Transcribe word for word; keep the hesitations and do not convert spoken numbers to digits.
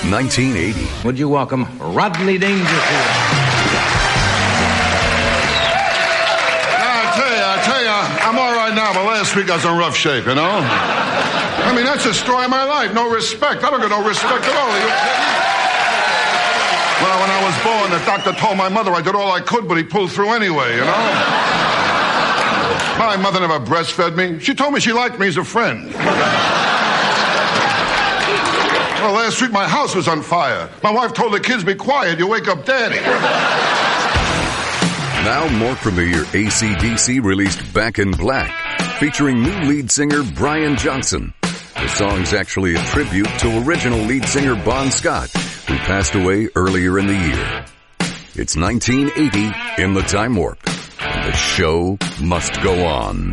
nineteen eighty. Would you welcome Rodney Dangerfield? I tell you, I tell you, I'm all right now, but last week I was in rough shape, you know? I mean, that's the story of my life. No respect. I don't get no respect at all. Are you kidding? Well, when I was born, the doctor told my mother I did all I could, but he pulled through anyway, you know? My mother never breastfed me. She told me she liked me as a friend. Well, last week my house was on fire. My wife told the kids, be quiet, you wake up Daddy. Now more from the year A C D C released Back in Black, featuring new lead singer Brian Johnson. The song's actually a tribute to original lead singer Bon Scott, who passed away earlier in the year. It's nineteen eighty in the Time Warp, and the show must go on.